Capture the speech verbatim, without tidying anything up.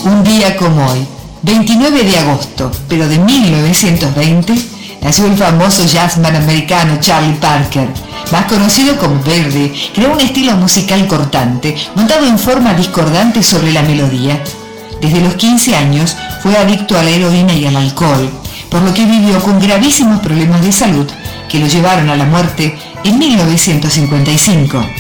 Un día como hoy, veintinueve de agosto, pero de mil novecientos veinte, nació el famoso jazzman americano Charlie Parker, más conocido como Verdi. Creó un estilo musical cortante, montado en forma discordante sobre la melodía. Desde los quince años fue adicto a la heroína y al alcohol, por lo que vivió con gravísimos problemas de salud que lo llevaron a la muerte en mil novecientos cincuenta y cinco.